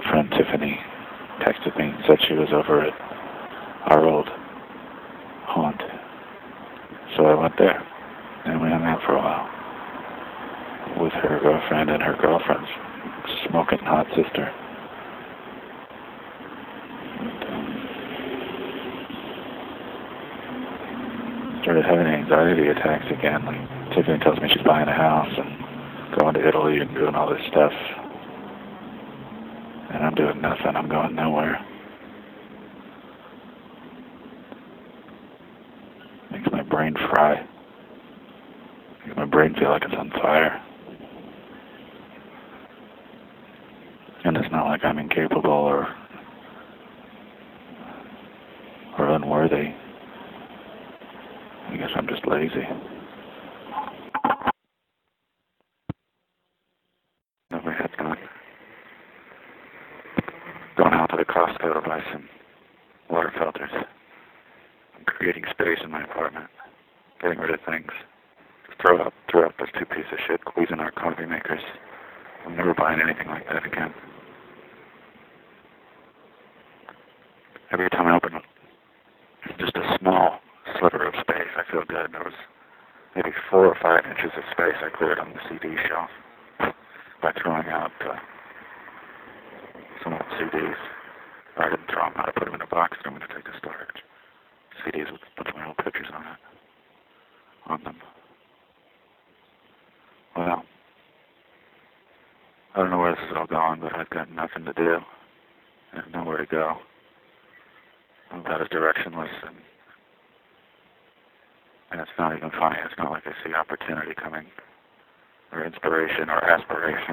friend Tiffany texted me and said she was over at our old haunt. So I went there, and we hung out for a while with her girlfriend and her girlfriend's smoking hot sister. Started having anxiety attacks again. Like Tiffany tells me she's buying a house and going to Italy and doing all this stuff. And I'm doing nothing. I'm going nowhere. Makes my brain fry. Makes my brain feel like it's on fire. And it's not like I'm incapable or unworthy. I guess I'm just lazy. Overhead's gone. Going out to the Costco to buy some water filters. I'm creating space in my apartment. Getting rid of things. Just throw out those two pieces of shit Cuisinart coffee makers. I'm never buying anything like that again. Every time I open just a small sliver of space, I feel good. There was maybe 4 or 5 inches of space I cleared on the CD shelf by throwing out some old CDs. I didn't throw them out. I put them in a box, threw them in to take to storage. CDs with a bunch of my old pictures on them. Well, I don't know where this is all going, but I've got nothing to do and nowhere to go. I'm about as directionless, and it's not even funny. It's not like I see opportunity coming, or inspiration, or aspiration.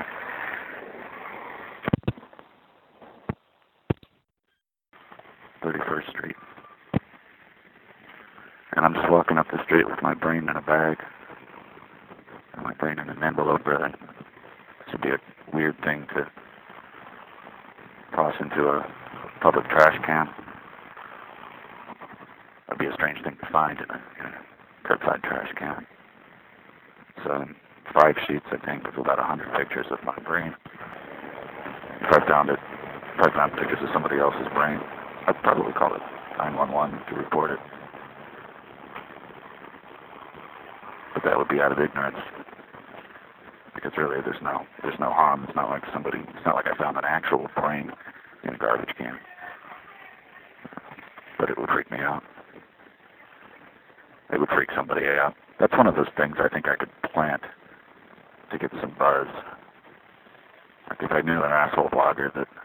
31st Street. And I'm just walking up the street with my brain in a bag, and my brain in an envelope, really. This would be a weird thing to toss into a public trash can. That'd be a strange thing to find in a curbside trash can. So 5 sheets, I think, with about 100 pictures of my brain. If I found pictures of somebody else's brain, I'd probably call it 911 to report it. But that would be out of ignorance. Because really there's no harm. It's not like I found an actual brain in a garbage can. But it would freak me out. It would freak somebody out. That's one of those things I think I could plant to get some buzz. Like if I knew an asshole blogger that